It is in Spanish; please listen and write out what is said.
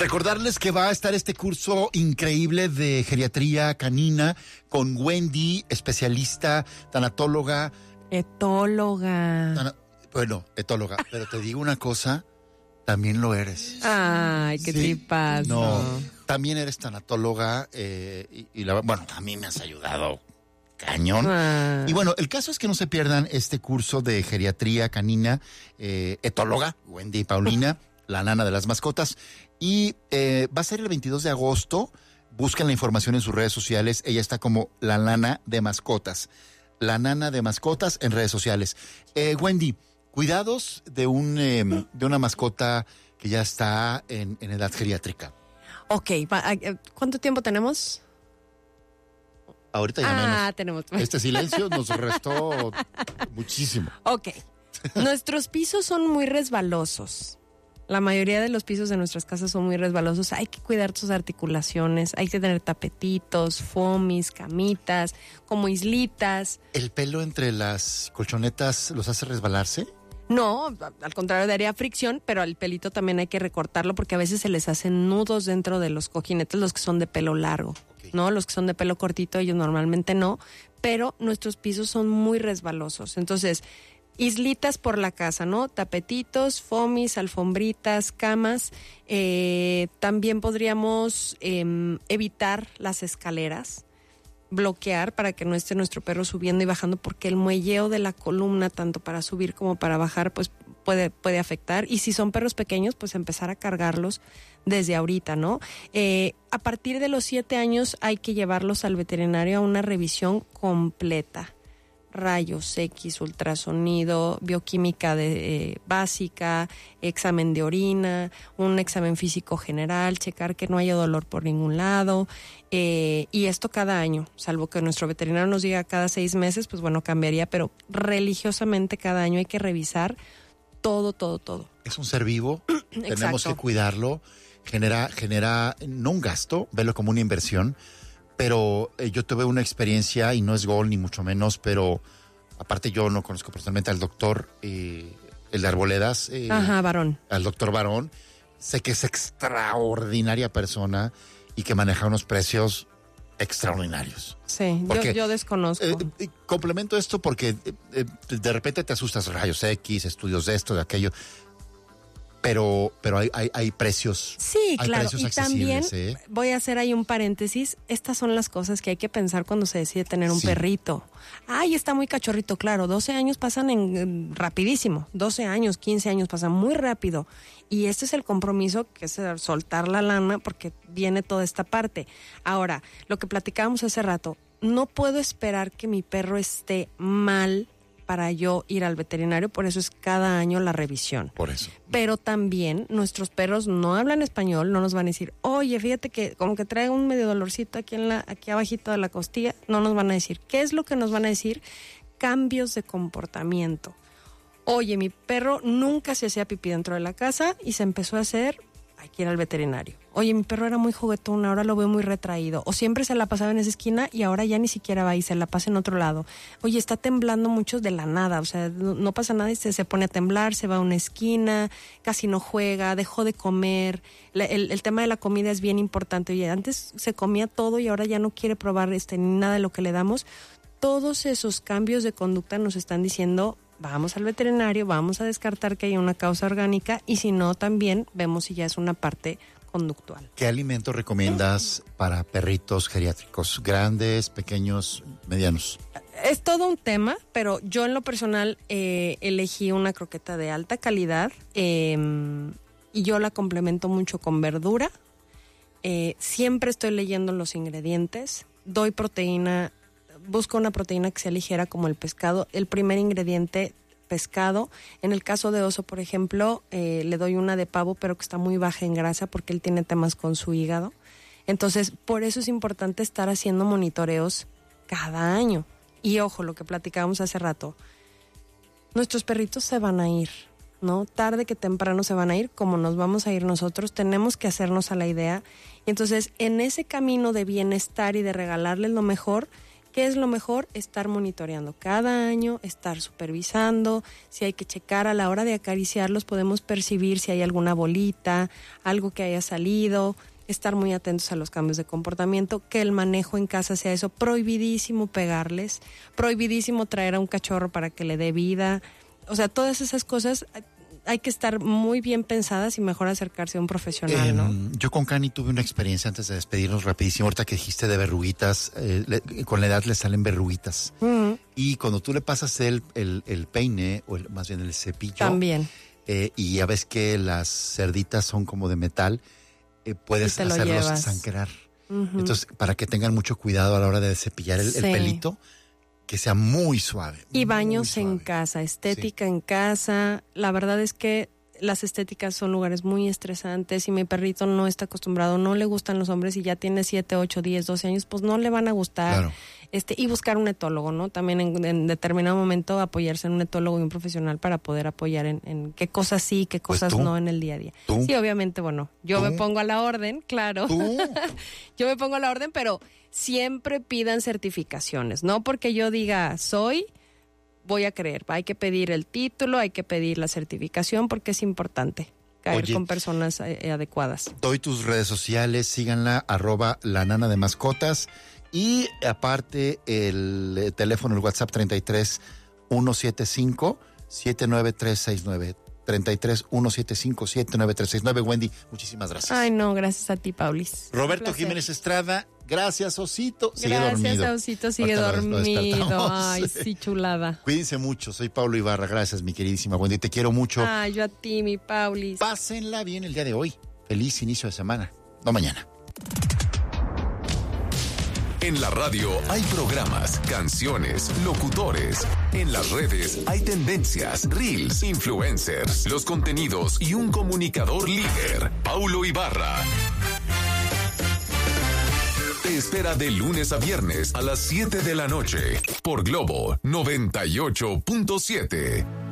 Recordarles que va a estar este curso increíble de geriatría canina con Wendy, especialista, tanatóloga. Etóloga. Etóloga. Pero te digo una cosa, también lo eres. Ay, qué tipazo. No, también eres tanatóloga bueno, a mí me has ayudado cañón. Y bueno, el caso es que no se pierdan este curso de geriatría canina, etóloga, Wendy Paulina, la nana de las mascotas. Y va a ser el 22 de agosto. Busquen la información en sus redes sociales. Ella está como la nana de mascotas. La nana de mascotas en redes sociales. Wendy, cuidados de una mascota que ya está en edad geriátrica. Ok, ¿cuánto tiempo tenemos? Ahorita ya menos. Tenemos. Este silencio nos restó muchísimo. Ok, nuestros pisos son muy resbalosos. La mayoría de los pisos de nuestras casas son muy resbalosos. Hay que cuidar sus articulaciones, hay que tener tapetitos, fomis, camitas, como islitas. ¿El pelo entre las colchonetas los hace resbalarse? No, al contrario, daría fricción, pero al pelito también hay que recortarlo porque a veces se les hacen nudos dentro de los cojinetes, los que son de pelo largo, okay. ¿No? Los que son de pelo cortito, ellos normalmente no, pero nuestros pisos son muy resbalosos. Entonces, islitas por la casa, ¿no? Tapetitos, fomis, alfombritas, camas. También podríamos evitar las escaleras, bloquear para que no esté nuestro perro subiendo y bajando, porque el muelleo de la columna, tanto para subir como para bajar, pues puede afectar. Y si son perros pequeños, pues empezar a cargarlos desde ahorita, ¿no? A partir de los 7 años hay que llevarlos al veterinario a una revisión completa. Rayos X, ultrasonido, bioquímica básica, examen de orina, un examen físico general, checar que no haya dolor por ningún lado, y esto cada año, salvo que nuestro veterinario nos diga cada 6 meses, pues bueno, cambiaría, pero religiosamente cada año hay que revisar todo. Es un ser vivo, tenemos que cuidarlo, genera no un gasto, verlo como una inversión. Pero yo tuve una experiencia, y no es gol ni mucho menos, pero aparte yo no conozco personalmente al doctor, el de Arboledas. Barón. Al doctor Barón. Sé que es extraordinaria persona y que maneja unos precios extraordinarios. Sí, porque, yo desconozco. Complemento esto porque de repente te asustas, rayos X, estudios de esto, de aquello. Pero hay precios. Sí, hay claro. Precios y también voy a hacer ahí un paréntesis. Estas son las cosas que hay que pensar cuando se decide tener un perrito. Ay, está muy cachorrito, claro. 12 años pasan rapidísimo. 12 años, 15 años pasan muy rápido. Y este es el compromiso, que es soltar la lana, porque viene toda esta parte. Ahora, lo que platicábamos hace rato, no puedo esperar que mi perro esté mal para yo ir al veterinario, por eso es cada año la revisión. Por eso. Pero también nuestros perros no hablan español, no nos van a decir, oye, fíjate que como que trae un medio dolorcito aquí abajito de la costilla, no nos van a decir. ¿Qué es lo que nos van a decir? Cambios de comportamiento. Oye, mi perro nunca se hacía pipí dentro de la casa y se empezó a hacer, hay que ir al veterinario. Oye, mi perro era muy juguetón, ahora lo veo muy retraído. O siempre se la pasaba en esa esquina y ahora ya ni siquiera va y se la pasa en otro lado. Oye, está temblando mucho de la nada, o sea, no pasa nada y se pone a temblar, se va a una esquina, casi no juega, dejó de comer. El tema de la comida es bien importante. Oye, antes se comía todo y ahora ya no quiere probar ni nada de lo que le damos. Todos esos cambios de conducta nos están diciendo, vamos al veterinario, vamos a descartar que haya una causa orgánica y si no, también vemos si ya es una parte conductual. ¿Qué alimento recomiendas para perritos geriátricos? ¿Grandes, pequeños, medianos? Es todo un tema, pero yo en lo personal elegí una croqueta de alta calidad y yo la complemento mucho con verdura. Siempre estoy leyendo los ingredientes, doy proteína, busco una proteína que sea ligera como el pescado. El primer ingrediente, pescado. En el caso de oso, por ejemplo, le doy una de pavo, pero que está muy baja en grasa porque él tiene temas con su hígado. Entonces, por eso es importante estar haciendo monitoreos cada año. Y ojo, lo que platicábamos hace rato, nuestros perritos se van a ir, ¿no? Tarde que temprano se van a ir, como nos vamos a ir nosotros, tenemos que hacernos a la idea. Y entonces, en ese camino de bienestar y de regalarles lo mejor, ¿Qué es lo mejor? Estar monitoreando cada año, estar supervisando, si hay que checar a la hora de acariciarlos, podemos percibir si hay alguna bolita, algo que haya salido, estar muy atentos a los cambios de comportamiento, que el manejo en casa sea eso, prohibidísimo pegarles, prohibidísimo traer a un cachorro para que le dé vida, o sea, todas esas cosas hay que estar muy bien pensadas y mejor acercarse a un profesional, ¿no? Yo con Cani tuve una experiencia antes de despedirnos rapidísimo, ahorita que dijiste de verruguitas, con la edad le salen verruguitas. Uh-huh. Y cuando tú le pasas el peine, o más bien el cepillo. También. Y ya ves que las cerditas son como de metal, puedes hacerlos sangrar. Uh-huh. Entonces, para que tengan mucho cuidado a la hora de cepillar el pelito, que sea muy suave. Y baños en casa, estética en casa. La verdad es que las estéticas son lugares muy estresantes y mi perrito no está acostumbrado, no le gustan los hombres y ya tiene 7, 8, 10, 12 años, pues no le van a gustar. Claro. Y buscar un etólogo, ¿no? También en determinado momento apoyarse en un etólogo y un profesional para poder apoyar en qué cosas sí, qué cosas pues no en el día a día. ¿Tú? Sí, obviamente, bueno, yo me pongo a la orden, claro. Yo me pongo a la orden, pero siempre pidan certificaciones, no porque yo diga voy a creer. Hay que pedir el título, hay que pedir la certificación porque es importante caer con personas adecuadas. Doy tus redes sociales, síganla, @lananademascotas. Y aparte el teléfono, el WhatsApp 33 175 79369. 33 175 79369. Wendy, muchísimas gracias. Ay, no, gracias a ti, Paulis. Roberto Jiménez Estrada, gracias, Osito. Sigue gracias, dormido. Osito, sigue dormido. Ay, sí, chulada. Cuídense mucho, soy Paulo Ibarra. Gracias, mi queridísima Wendy, te quiero mucho. Ay, yo a ti, mi Paulis. Pásenla bien el día de hoy. Feliz inicio de semana. No mañana. En la radio hay programas, canciones, locutores. En las redes hay tendencias, reels, influencers, los contenidos y un comunicador líder, Paulo Ibarra. Te espera de lunes a viernes a las 7 de la noche por Globo 98.7.